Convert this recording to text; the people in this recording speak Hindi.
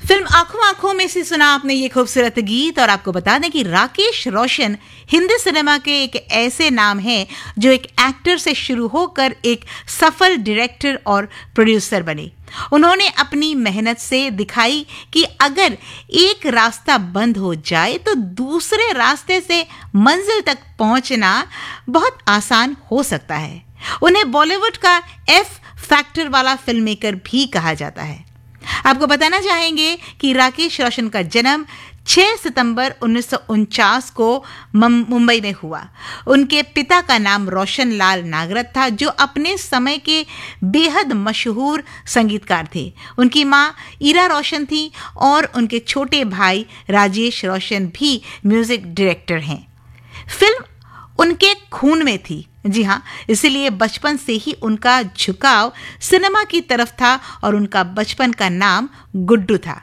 फिल्म आंखों आंखों में से सुना आपने ये खूबसूरत गीत। और आपको बता दें कि राकेश रोशन हिंदी सिनेमा के एक ऐसे नाम हैं जो एक एक्टर से शुरू होकर एक सफल डायरेक्टर और प्रोड्यूसर बने। उन्होंने अपनी मेहनत से दिखाई कि अगर एक रास्ता बंद हो जाए तो दूसरे रास्ते से मंजिल तक पहुंचना बहुत आसान हो सकता है। उन्हें बॉलीवुड का एफ फैक्टर वाला फिल्म मेकर भी कहा जाता है। आपको बताना चाहेंगे कि राकेश रोशन का जन्म 6 सितंबर 1949 को मुंबई में हुआ। उनके पिता का नाम रोशन लाल नागरथ था, जो अपने समय के बेहद मशहूर संगीतकार थे। उनकी मां ईरा रोशन थी और उनके छोटे भाई राजेश रोशन भी म्यूजिक डायरेक्टर हैं। फिल्म उनके खून में थी, जी हाँ, इसलिए बचपन से ही उनका झुकाव सिनेमा की तरफ था और उनका बचपन का नाम गुड्डू था।